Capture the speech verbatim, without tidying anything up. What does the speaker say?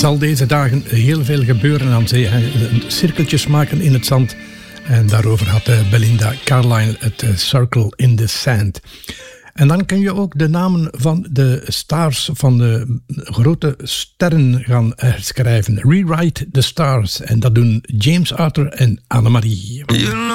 zal deze dagen heel veel gebeuren aan zee. Cirkeltjes maken in het zand. En daarover had Belinda Carlisle het Circle in the Sand. En dan kun je ook de namen van de stars, van de grote sterren gaan herschrijven. Rewrite the Stars. En dat doen James Arthur en Annemarie.